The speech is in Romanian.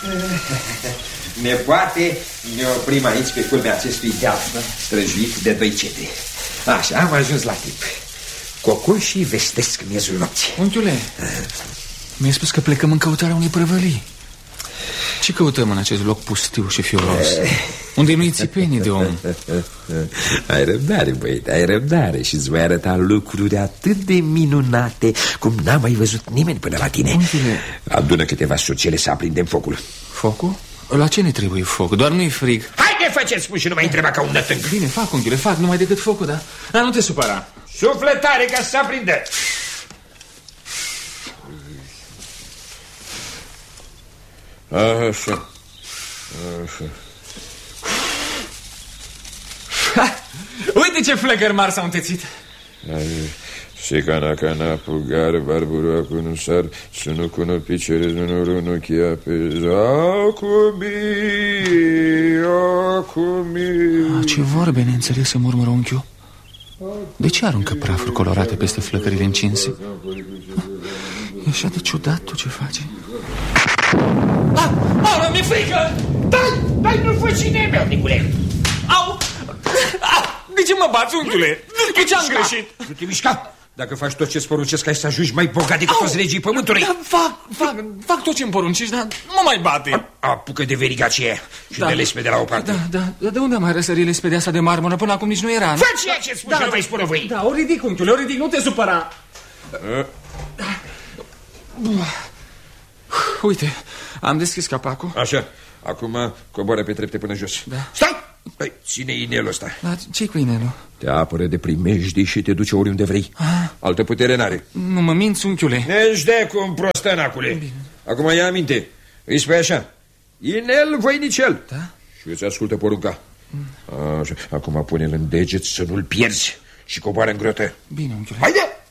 Nepoate, ne oprim aici pe culmea acestui deal străjuit de 2 cete. Așa, am ajuns la timp. Cocoșii vestesc miezul nopții. Unchiule, mi-ai spus că plecăm în căutarea unei prăvălii. Ce căutăm în acest loc pustiu și fioros, unde nu-i țipenii de om? Ai răbdare, băiete, ai răbdare. Și-ți voi arăta lucruri atât de minunate cum n-a mai văzut nimeni până la tine. Unchiule, adună câteva sucele să aprindem focul. Focul? La ce ne trebuie foc? Doar nu-i frig. Haide, faceți spun și nu mai întreba ca un nătânc. Bine, fac, unchiule, fac, numai decât focul, da? Dar nu te supăra. Sufletare ca să se aprindă. Așa. Uite ce flăcări mari s-au întețit. Secana cana pugar barbura cunusar sunu cuno picere nu chia pe acumi. Ce vorbe neînțelese, murmură unchiul. De ce aruncă prafuri colorate peste flăcările încinse? E așa de ciudat tot ce face. Au, mi-e frică! Dai, nu fă cine meu, Nicule! Au! De ce mă bați, unchiule? Cu ce-am greșit? Nu te mișca! Dacă faci tot ce-ți poruncesc, ai să ajungi mai bogat decât toți regii pământului. Da, fac tot ce-mi poruncești, dar nu mă mai bate. Apucă de veriga aceea și de lespede la o parte. Da, de unde am mai răsărit lespedea asta de marmură? Până acum nici nu era. Fă ceea ce spui și nu mai spune voi. Da, o ridic, unchiule, o ridic, nu te supăra. Uite, am deschis capacul. Așa, acum coboară pe trepte până jos. Da. Stai! Ține inelul ăsta. Dar ce-i cu inelul? Te apără de primejdii și te duce oriunde vrei. Altă putere n-are. Nu mă minți, unchiule. Ești de cum prostănacule. Acum ia aminte. Îi spui așa: inel voinicel. Da? Și îți ascultă porunca. Așa. Acum pune-l în deget să nu-l pierzi și coboară în grotă. Bine, unchiule. Haide!